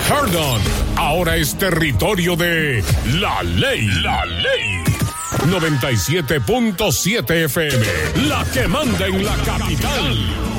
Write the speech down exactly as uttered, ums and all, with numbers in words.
Perdón, ahora es territorio de La Ley. La Ley. noventa y siete punto siete F M, la que manda en la capital.